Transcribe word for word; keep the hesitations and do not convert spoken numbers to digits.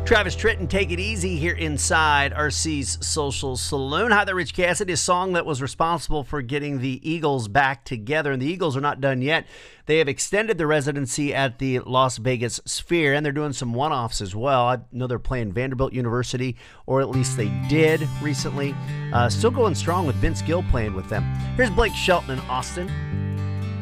Travis Tritt and Take It Easy here inside R C's Social Saloon. Hi there, Rich Cassidy, a song that was responsible for getting the Eagles back together. And the Eagles are not done yet. They have extended their residency at the Las Vegas Sphere, and they're doing some one-offs as well. I know they're playing Vanderbilt University, or at least they did recently. Uh, still going strong with Vince Gill playing with them. Here's Blake Shelton in Austin.